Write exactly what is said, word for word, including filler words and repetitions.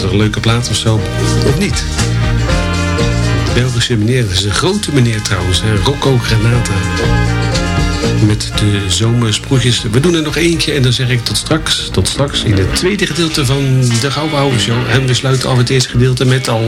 toch een leuke plaat of zo? Of niet? Belgische meneer, dat is een grote meneer trouwens. Hè? Rocco Granata. Met de zomersproetjes. We doen er nog eentje en dan zeg ik tot straks. Tot straks in het tweede gedeelte van de Gouden Ouwe Show. En we sluiten af het eerste gedeelte met al